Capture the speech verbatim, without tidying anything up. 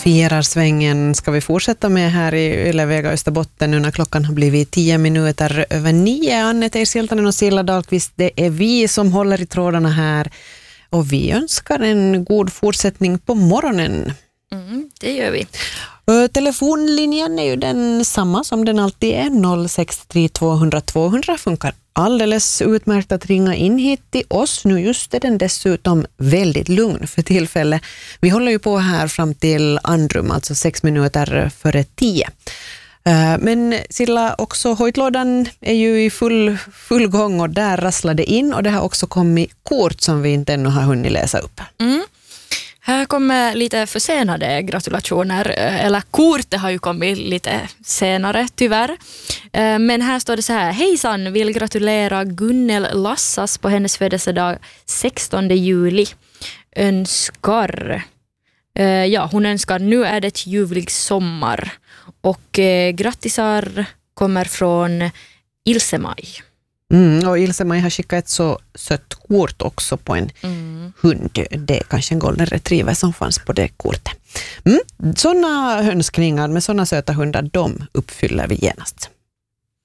firar svängen ska vi fortsätta med här i Yle-Vega Österbotten nu när klockan har blivit tio minuter över nio. Annette Ersiltanen och Silla Dahlqvist, det är vi som håller i trådarna här och vi önskar en god fortsättning på morgonen. Mm, det gör vi. Telefonlinjen är ju den samma som den alltid är. noll sex tre två noll noll två noll noll funkar alldeles utmärkt att ringa in hit till oss. Nu just är den dessutom väldigt lugn för tillfället. Vi håller ju på här fram till Andrum, alltså sex minuter före tio. Men Silla, också hojtlådan är ju i full, full gång och där rasslade in och det har också kommit kort som vi inte ännu har hunnit läsa upp. Mm. Här kommer lite försenade gratulationer, eller kortet har ju kommit lite senare tyvärr. Men här står det så här: hejsan, vill gratulera Gunnel Lassas på hennes födelsedag sextonde juli. Önskar, ja hon önskar nu är det ett ljuvlig sommar. Och grattisar kommer från Ilse-Maj. Mm, och Ilse-Maj har skickat ett så sött kort också på en mm. hund. Det är kanske en golden retriever som fanns på det kortet. Mm, sådana önskningar med sådana söta hundar, de uppfyller vi genast.